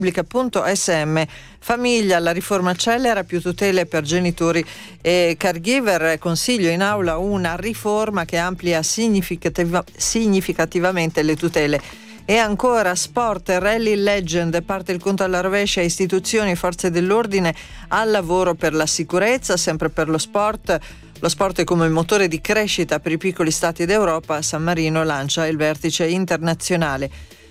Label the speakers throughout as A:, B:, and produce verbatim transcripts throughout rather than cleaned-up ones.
A: Repubblica.sm. Famiglia, la riforma accelera, più tutele per genitori e caregiver. Consiglio in aula una riforma che amplia significativa, significativamente le tutele. E ancora sport, rally legend, parte il conto alla rovescia, istituzioni e forze dell'ordine al lavoro per la sicurezza, sempre per lo sport. Lo sport è come il motore di crescita per i piccoli stati d'Europa. San Marino lancia il vertice internazionale.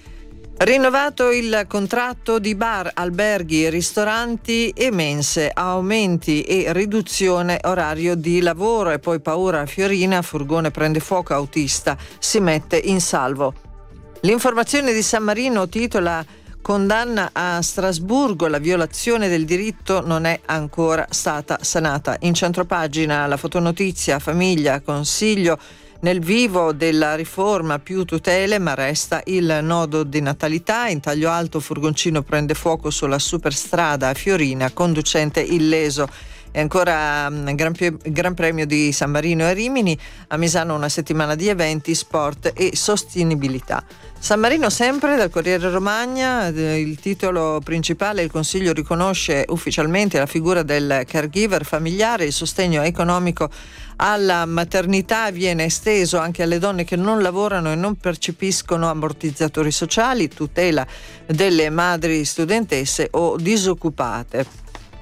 A: Rinnovato il contratto di bar, alberghi, ristoranti e mense, aumenti e riduzione orario di lavoro. E poi paura a Fiorina, furgone prende fuoco, autista si mette in salvo. L'informazione di San Marino titola: condanna a Strasburgo, la violazione del diritto non è ancora stata sanata. In centropagina la fotonotizia, famiglia, consiglio nel vivo della riforma, più tutele ma resta il nodo di natalità. In taglio alto, furgoncino prende fuoco sulla superstrada a Fiorina, conducente illeso. E ancora um, gran, gran Premio di San Marino e Rimini, a Misano una settimana di eventi, sport e sostenibilità. San Marino sempre dal Corriere Romagna, il titolo principale: il Consiglio riconosce ufficialmente la figura del caregiver familiare, il sostegno economico alla maternità viene esteso anche alle donne che non lavorano e non percepiscono ammortizzatori sociali, tutela delle madri studentesse o disoccupate.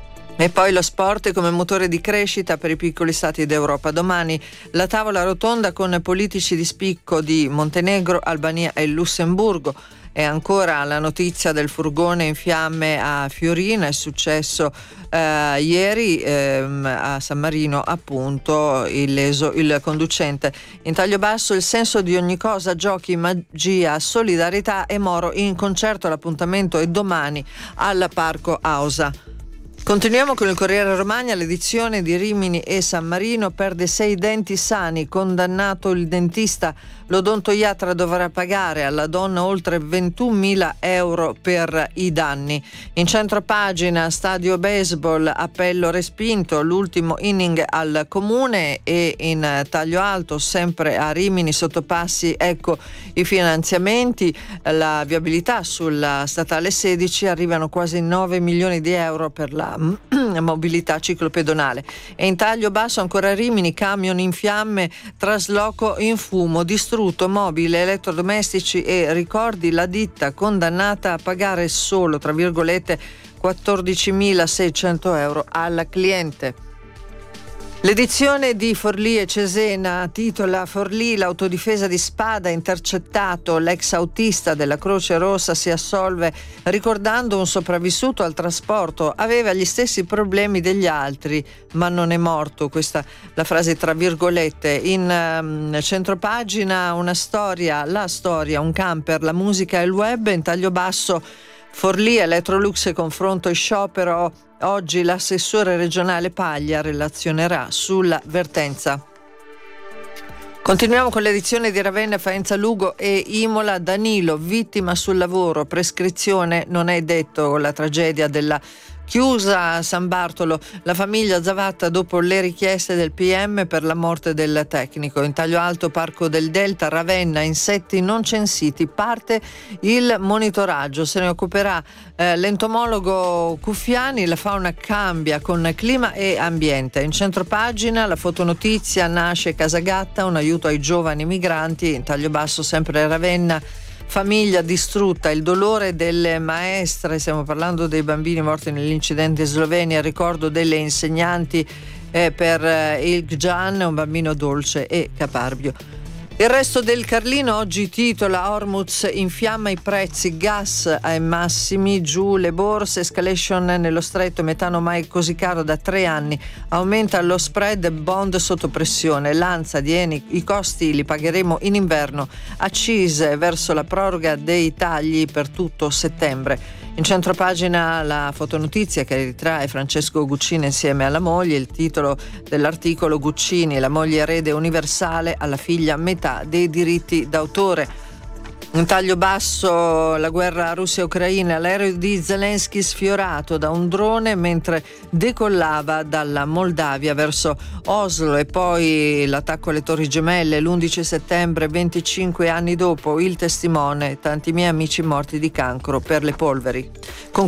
A: E poi lo sport come motore di crescita per i piccoli stati d'Europa. Domani la tavola rotonda con politici di spicco di Montenegro, Albania e Lussemburgo. E ancora la notizia del furgone in fiamme a Fiorina, è successo eh, ieri eh, a San Marino, appunto, illeso il conducente. In taglio basso, il senso di ogni cosa, giochi, magia, solidarietà e Moro in concerto. L'appuntamento è domani al Parco Ausa. Continuiamo con il Corriere Romagna, l'edizione di Rimini e San Marino: perde sei denti sani, condannato il dentista, l'odontoiatra dovrà pagare alla donna oltre ventunomila euro per i danni. In centropagina, stadio baseball, appello respinto, l'ultimo inning al comune. E in taglio alto, sempre a Rimini, sottopassi, ecco i finanziamenti, la viabilità sulla statale sedici, arrivano quasi nove milioni di euro per la mobilità ciclopedonale. E in taglio basso ancora Rimini, camion in fiamme, trasloco in fumo, distrutto mobile, elettrodomestici e ricordi, la ditta condannata a pagare solo, tra virgolette, quattordicimilaseicento euro al cliente. L'edizione di Forlì e Cesena titola: Forlì, l'autodifesa di Spada, intercettato, l'ex autista della Croce Rossa si assolve ricordando un sopravvissuto al trasporto, aveva gli stessi problemi degli altri ma non è morto. Questa la frase tra virgolette. In um, centropagina una storia, la storia, un camper, la musica e il web. In taglio basso, Forlì, Electrolux, confronto e sciopero. Oggi l'assessore regionale Paglia relazionerà sulla vertenza. Continuiamo con l'edizione di Ravenna, Faenza, Lugo e Imola. Danilo, vittima sul lavoro, prescrizione non è detto. La tragedia della chiusa a San Bartolo, la famiglia Zavatta dopo le richieste del P M per la morte del tecnico. In taglio alto, Parco del Delta, Ravenna, insetti non censiti, parte il monitoraggio, se ne occuperà eh, l'entomologo Cuffiani. La fauna cambia con clima e ambiente. In centropagina la fotonotizia, nasce Casagatta, un aiuto ai giovani migranti. In taglio basso sempre Ravenna, famiglia distrutta, il dolore delle maestre, stiamo parlando dei bambini morti nell'incidente in Slovenia, ricordo delle insegnanti eh, per eh, il Gian, un bambino dolce e caparbio. Il resto del Carlino oggi titola: Hormuz infiamma i prezzi, gas ai massimi, giù le borse, escalation nello stretto, metano mai così caro da tre anni, aumenta lo spread, bond sotto pressione, Lanza di Eni, i costi li pagheremo in inverno, accise verso la proroga dei tagli per tutto settembre. In centropagina la fotonotizia che ritrae Francesco Guccini insieme alla moglie, il titolo dell'articolo: Guccini, la moglie erede universale, alla figlia metà dei diritti d'autore. Un taglio basso, la guerra Russia-Ucraina, l'aereo di Zelensky sfiorato da un drone mentre decollava dalla Moldavia verso Oslo, e poi l'attacco alle Torri Gemelle l'undici settembre, venticinque anni dopo, il testimone, tanti miei amici morti di cancro per le polveri. Con